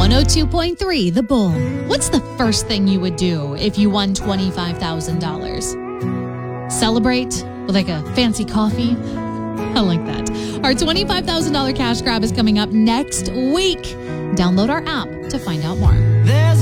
102.3 The Bull. What's the first thing you would do if you won $25,000? Celebrate with like a fancy coffee? I like that. Our $25,000 cash grab is coming up next week. Download our app to find out more.